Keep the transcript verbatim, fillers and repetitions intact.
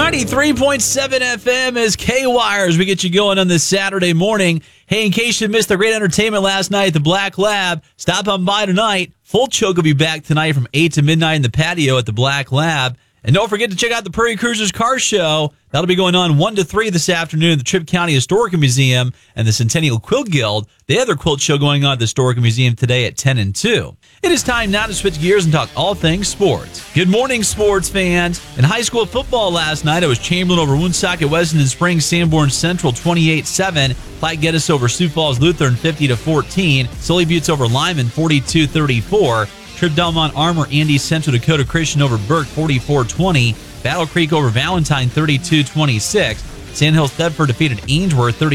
ninety-three point seven F M is K-Wires. We get you going on this Saturday morning. Hey, in case you missed the great entertainment last night at the Black Lab, stop on by tonight. Full Choke will be back tonight from eight to midnight in the patio at the Black Lab. And don't forget to check out the Prairie Cruisers Car Show. That'll be going on one to three this afternoon at the Tripp County Historical Museum and the Centennial Quilt Guild. They have their quilt show going on at the Historical Museum today at ten and two. It is time now to switch gears and talk all things sports. Good morning, sports fans. In high school football last night, it was Chamberlain over Woonsocket Wesleyan Springs, Sanborn Central twenty-eight seven. Platte Geddes over Sioux Falls Lutheran fifty to fourteen. Sully Buttes over Lyman forty-two thirty-four. Tripp Delmont Armor Andy Central Dakota Christian over Burke forty-four twenty. Battle Creek over Valentine thirty-two twenty-six. Sandhills Thedford defeated Ainsworth thirty.